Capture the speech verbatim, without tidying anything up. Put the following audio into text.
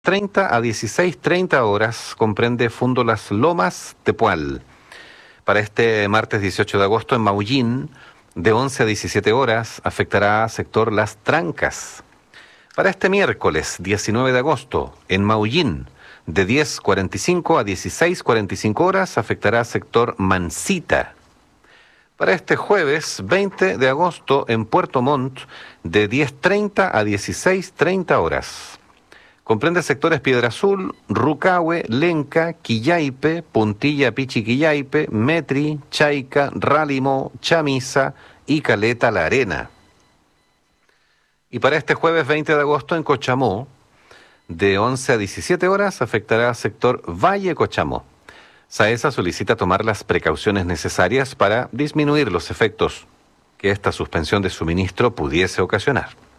treinta a dieciséis treinta horas comprende Fundo Las Lomas, Tepual. Para este martes dieciocho de agosto en Maullín, de once a diecisiete horas, afectará sector Las Trancas. Para este miércoles diecinueve de agosto en Maullín, de diez cuarenta y cinco a dieciséis cuarenta y cinco horas, afectará sector Mansita. Para este jueves veinte de agosto en Puerto Montt, de diez treinta a dieciséis treinta horas. Comprende sectores Piedra Azul, Rucahue, Lenca, Quillaipe, Puntilla Pichi Quillaipe, Metri, Chaica, Rálimo, Chamisa y Caleta La Arena. Y para este jueves veinte de agosto en Cochamó, de once a diecisiete horas, afectará sector Valle Cochamó. SAESA solicita tomar las precauciones necesarias para disminuir los efectos que esta suspensión de suministro pudiese ocasionar.